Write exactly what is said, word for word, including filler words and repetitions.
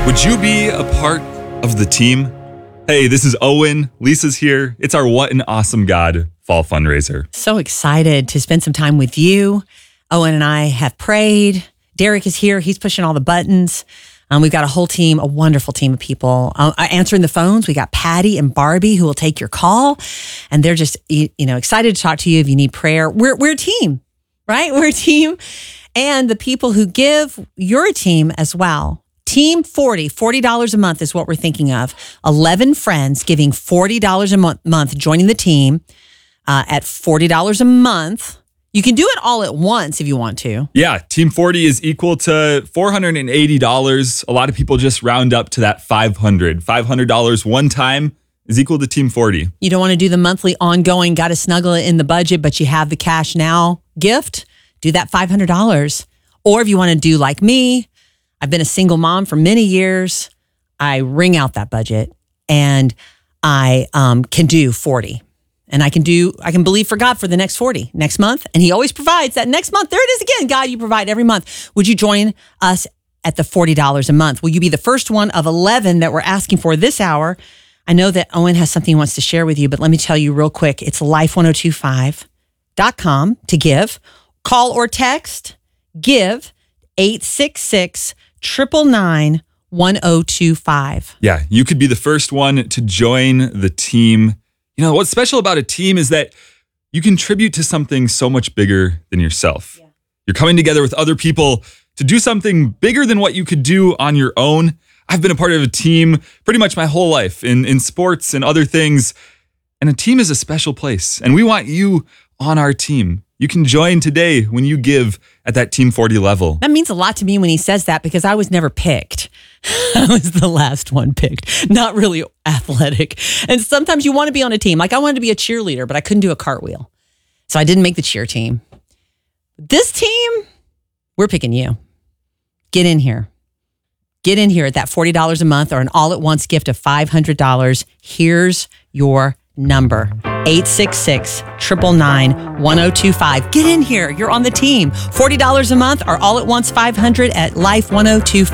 Would you be a part of the team? Hey, this is Owen. Lisa's here. It's our What an Awesome God Fall fundraiser. So excited to spend some time with you. Owen and I have prayed. Derek is here. He's pushing all the buttons. Um, we've got a whole team, a wonderful team of people uh, answering the phones. We got Patty and Barbie who will take your call, and they're just you know excited to talk to you if you need prayer. We're we're a team, right? We're a team, and the people who give, you're a team as well. Team forty, forty dollars a month is what we're thinking of. eleven friends giving forty dollars a month, month joining the team uh, at forty dollars a month. You can do it all at once if you want to. Yeah, Team forty is equal to four hundred eighty dollars. A lot of people just round up to that five hundred dollars. five hundred dollars one time is equal to Team forty. You don't want to do the monthly ongoing, got to snuggle it in the budget, but you have the cash now gift. Do that five hundred dollars. Or if you want to do like me, I've been a single mom for many years. I wring out that budget and I um, can do forty. And I can do, I can believe for God for the next forty next month. And he always provides that next month. There it is again. God, you provide every month. Would you join us at the forty dollars a month? Will you be the first one of eleven that we're asking for this hour? I know that Owen has something he wants to share with you, but let me tell you real quick. It's life ten twenty-five dot com to give. Call or text, give eight six six, nine nine nine, one zero two five. Yeah, you could be the first one to join the team. You know, what's special about a team is that you contribute to something so much bigger than yourself. Yeah. You're coming together with other people to do something bigger than what you could do on your own. I've been a part of a team pretty much my whole life in, in sports and other things. And a team is a special place. And we want you on our team. You can join today when you give at that Team forty level. That means a lot to me when he says that because I was never picked. I was the last one picked. Not really athletic. And sometimes you want to be on a team. Like I wanted to be a cheerleader, but I couldn't do a cartwheel. So I didn't make the cheer team. This team, we're picking you. Get in here. Get in here at that forty dollars a month or an all-at-once gift of five hundred dollars. Here's your number. eight six six, nine nine nine, one zero two five. Get in here. You're on the team. forty dollars a month or all at once five hundred dollars at life ten twenty-five.